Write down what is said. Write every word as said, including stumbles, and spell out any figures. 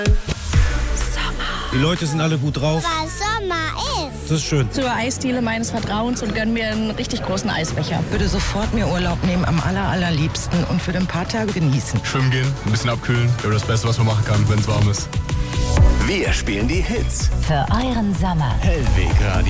Die Leute sind alle gut drauf. Weil Sommer ist. Das ist schön. Zur Eisdiele meines Vertrauens und gönn mir einen richtig großen Eisbecher. Würde sofort mir Urlaub nehmen, am aller, allerliebsten und für ein paar Tage genießen. Schwimmen gehen, ein bisschen abkühlen. Wäre das Beste, was man machen kann, wenn es warm ist. Wir spielen die Hits für euren Sommer. Hellweg Radio.